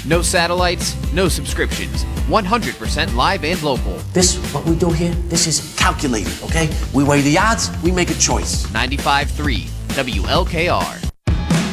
No satellites, no subscriptions. 100% live and local. This, what we do here, this is calculated, okay? We weigh the odds, we make a choice. 95.3 WLKR.